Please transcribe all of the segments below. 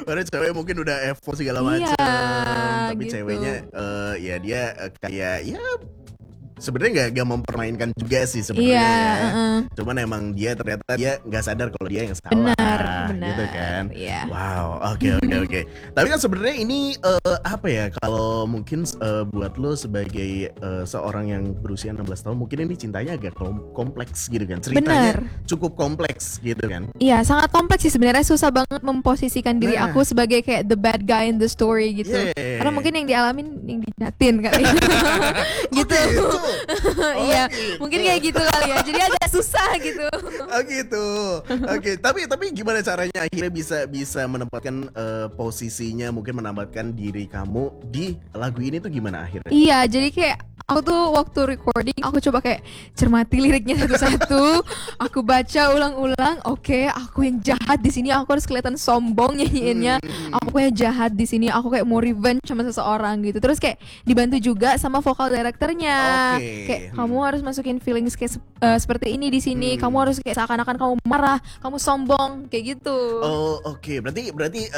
Padahal cewek mungkin udah effort segala Iya, macem, tapi gitu. ceweknya ya dia kayak ya sebenarnya nggak mempermainkan juga sih sebenarnya Iya, ya. heeh. Cuman emang ternyata dia nggak sadar kalau dia yang salah, Benar, gitu kan. iya. Wow, oke. Tapi kan sebenarnya ini apa ya, kalau mungkin buat lo sebagai seorang yang berusia 16 tahun, mungkin ini cintanya agak kompleks gitu kan. Ceritanya Benar. cukup kompleks gitu kan. Iya, sangat kompleks sih sebenarnya, susah banget memposisikan diri Nah. aku sebagai kayak the bad guy in the story gitu. Yeah. Karena mungkin yang dialamin yang dijatin kali. Gitu. Iya, mungkin kayak gitu kali ya. Jadi agak susah gitu. Oh gitu. Oke, tapi gimana caranya akhirnya bisa menempatkan posisinya, mungkin menempatkan diri kamu di lagu ini tuh gimana akhirnya? Iya, jadi kayak aku tuh waktu recording aku coba kayak cermati liriknya satu-satu. Aku baca ulang-ulang. Oke, aku yang jahat di sini, aku harus kelihatan sombong nyanyiinnya. Aku yang jahat di sini, aku kayak mau revenge sama seseorang gitu. Terus kayak dibantu juga sama vokal directornya. Oke. Kayak kamu harus masukin feelings kayak seperti ini di sini. Kamu harus kayak seakan-akan kamu marah, kamu sombong kayak gitu. Oh oke, berarti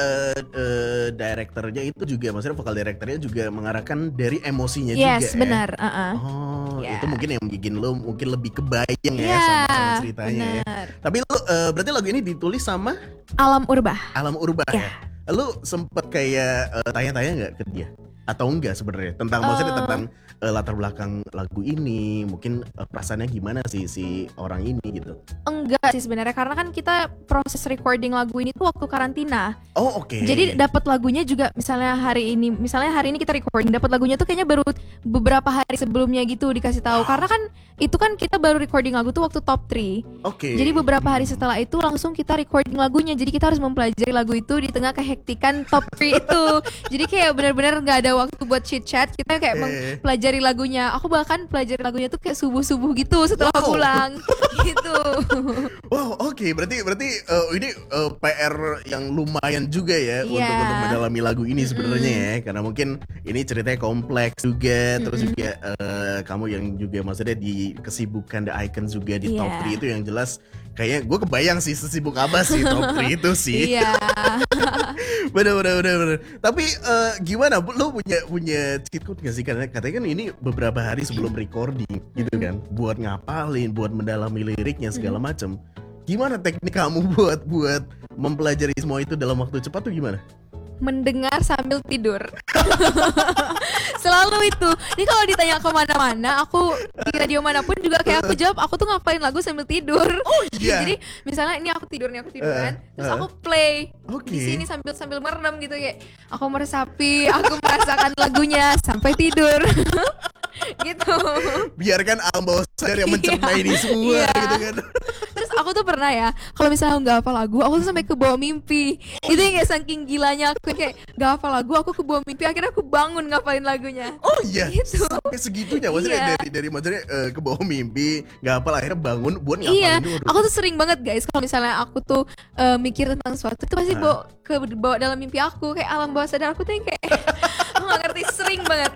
direkturnya itu juga, maksudnya vokal direkturnya juga mengarahkan dari emosinya juga Yes, ya? benar. Oh, Yeah. itu mungkin yang bikin lo mungkin lebih kebayang ya Iya, sama ceritanya ya. benar. Tapi lo berarti lagu ini ditulis sama Alam Urbah. Alam Urbah Iya. ya? Lo sempet kayak tanya-tanya nggak ke dia? Atau enggak sebenarnya tentang maksudnya tentang latar belakang lagu ini, mungkin perasaannya gimana sih si orang ini gitu? Enggak sih sebenarnya, karena kan kita proses recording lagu ini tuh waktu karantina. Oh oke. Jadi dapat lagunya juga misalnya hari ini kita recording, dapat lagunya tuh kayaknya baru beberapa hari sebelumnya gitu dikasih tahu. Karena kan itu kan kita baru recording lagu tuh waktu top 3. Oke. Jadi beberapa hari setelah itu langsung kita recording lagunya. Jadi kita harus mempelajari lagu itu di tengah kehektikan top 3 itu. Jadi kayak benar-benar nggak ada waktu buat chit chat. Kita kayak mempelajari lagunya. Aku bahkan pelajari lagunya tuh kayak subuh-subuh gitu setelah pulang gitu. Wow, oke. Berarti ini PR yang lumayan juga ya Iya. untuk mendalami lagu ini sebenarnya ya, karena mungkin ini ceritanya kompleks juga, terus juga kamu yang juga maksudnya di kesibukan The Icons juga di top Iya. 3 itu yang jelas kayaknya gue kebayang sih sesibuk apa sih top 3 itu sih. Iya. Bener. Tapi gimana? Lo punya cheat code gak sih? Karena katanya kan ini beberapa hari sebelum recording gitu kan, buat ngapalin, buat mendalami liriknya segala macam. Gimana teknik kamu buat mempelajari semua itu dalam waktu cepat tuh gimana? Mendengar sambil tidur. Selalu itu. Ini kalau ditanya kemana-mana, aku di radio manapun juga kayak aku jawab, aku tuh ngapain lagu sambil tidur. Oh iya. Jadi misalnya ini aku tidur kan, terus aku play Oke. di sini sambil merenam gitu, kayak aku meresapi, aku merasakan lagunya sampai tidur. Gitu. Biarkan alam bawah sadar yang mencerna ini semua Iya. gitu kan. Terus aku tuh pernah ya, kalau misalnya nggak hafal lagu, aku tuh sampai ke bawah mimpi. Itu yang kayak saking gilanya aku kayak nggak hafal lagu, aku ke bawah mimpi, akhirnya aku bangun ngapalin lagunya. Oh iya, Gitu. sampai segitunya maksudnya Iya. dari maksudnya ke bawah mimpi, nggak apa akhirnya bangun buat ngapalin Iya, dulu. aku tuh sering banget guys, kalau misalnya aku tuh mikir tentang sesuatu itu pasti bawa dalam mimpi aku, kayak alam bawah sadar aku tuh yang kayak aku nggak ngerti, sering banget.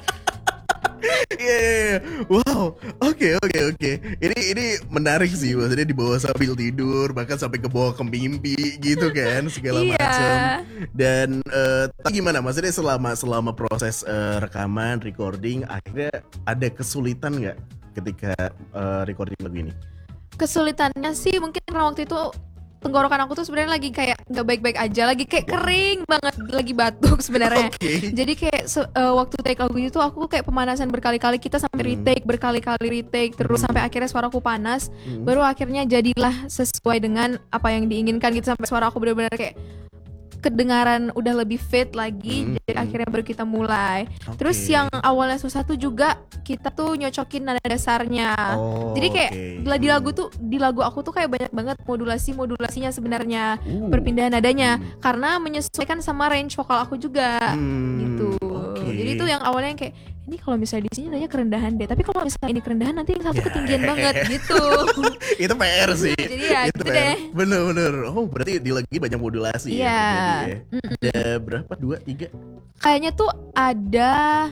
Iya. Wow. Oke. Ini menarik sih, maksudnya dibawa sambil tidur, bahkan sampai ke bawah ke mimpi gitu kan, segala Iya. macam. Dan tapi gimana? Maksudnya selama proses rekaman, recording, akhirnya ada kesulitan nggak ketika recording lagu ini? Kesulitannya sih mungkin karena waktu itu tenggorokan aku tuh sebenarnya lagi kayak nggak baik-baik aja, lagi kayak kering banget, lagi batuk sebenarnya. Oke. Jadi kayak waktu take lagu itu aku kayak pemanasan berkali-kali, kita sampai retake berkali-kali terus sampai akhirnya suaraku panas, baru akhirnya jadilah sesuai dengan apa yang diinginkan gitu, sampai suara aku benar-benar kayak kedengaran udah lebih fit lagi. Jadi akhirnya baru kita mulai. Terus yang awalnya susah tuh juga kita tuh nyocokin nada dasarnya. Jadi kayak di lagu aku tuh kayak banyak banget modulasinya sebenarnya, perpindahan nadanya karena menyesuaikan sama range vokal aku juga gitu. Jadi itu yang awalnya yang kayak ini kalau misalnya di sini nadanya kerendahan deh, tapi kalau misalnya ini kerendahan nanti yang satu ketinggian banget gitu. Itu PR sih. Jadi ya itu gitu PR. deh. Bener. Oh berarti di lagi banyak modulasi Iya. ya. Ada berapa? 2, 3? Kayaknya tuh ada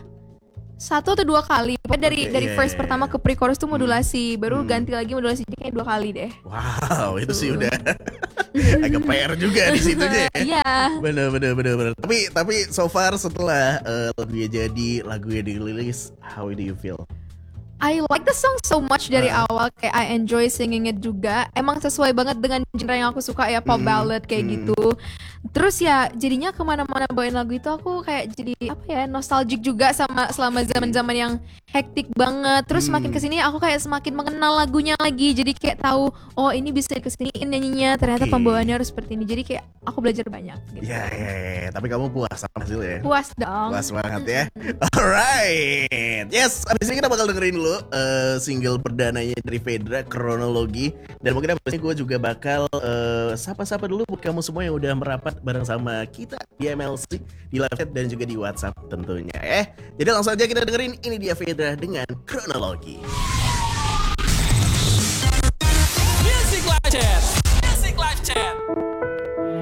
1 atau 2 kali. Pokoknya dari verse pertama ke pre-chorus tuh modulasi, baru ganti lagi modulasinya kayak 2 kali deh. Wow, itu sih udah Agak PR juga di situnya ya. Iya. Bener. Tapi so far setelah lagunya jadi, lagunya dirilis, how do you feel? I like the song so much dari awal, kayak I enjoy singing it juga. Emang sesuai banget dengan genre yang aku suka ya, pop ballad kayak gitu. Terus ya jadinya kemana-mana bawain lagu itu aku kayak jadi apa ya, nostalgic juga sama selama zaman-zaman yang hektik banget. Terus makin kesini aku kayak semakin mengenal lagunya lagi. Jadi kayak tahu, oh ini bisa kesiniin nyanyinya. Ternyata pembawaannya harus seperti ini. Jadi kayak aku belajar banyak. Gitu. Ya. Tapi kamu puas sama hasilnya? Puas dong. Puas banget ya. Alright. Yes, abis ini kita bakal dengerin dulu single perdananya dari Fedra, Kronologi. Dan mungkin abis ini gue juga bakal sapa-sapa dulu buat kamu semua yang udah merapat bareng sama kita di MLC, di live chat dan juga di WhatsApp tentunya. Jadi langsung aja kita dengerin, ini dia Fedra dengan Kronologi.